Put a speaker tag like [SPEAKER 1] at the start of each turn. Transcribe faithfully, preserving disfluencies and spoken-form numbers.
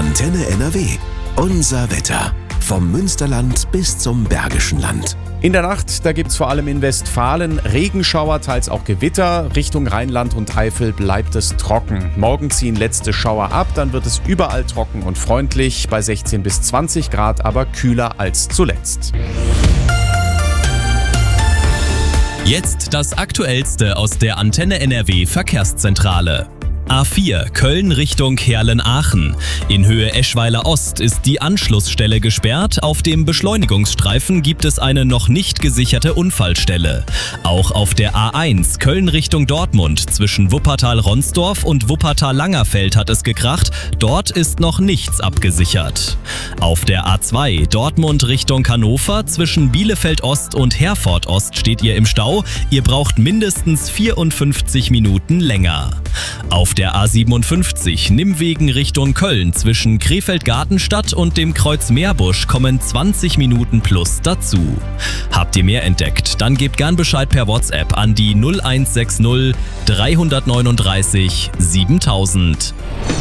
[SPEAKER 1] Antenne N R W. Unser Wetter. Vom Münsterland bis zum Bergischen Land.
[SPEAKER 2] In der Nacht, da gibt's vor allem in Westfalen Regenschauer, teils auch Gewitter. Richtung Rheinland und Eifel bleibt es trocken. Morgen ziehen letzte Schauer ab, dann wird es überall trocken und freundlich. Bei sechzehn bis zwanzig Grad, aber kühler als zuletzt.
[SPEAKER 3] Jetzt das Aktuellste aus der Antenne N R W Verkehrszentrale. A vier Köln Richtung Heerlen-Aachen. In Höhe Eschweiler Ost ist die Anschlussstelle gesperrt. Auf dem Beschleunigungsstreifen gibt es eine noch nicht gesicherte Unfallstelle. Auch auf der A eins Köln Richtung Dortmund zwischen Wuppertal-Ronsdorf und Wuppertal-Langerfeld hat es gekracht. Dort ist noch nichts abgesichert. Auf der A zwei Dortmund Richtung Hannover zwischen Bielefeld-Ost und Herford-Ost steht ihr im Stau. Ihr braucht mindestens vierundfünfzig Minuten länger. Auf der A siebenundfünfzig Nimmwegen Richtung Köln zwischen Krefeld-Gartenstadt und dem Kreuz Meerbusch kommen zwanzig Minuten plus dazu. Habt ihr mehr entdeckt? Dann gebt gern Bescheid per WhatsApp an die null eins sechs null drei neun drei siebentausend.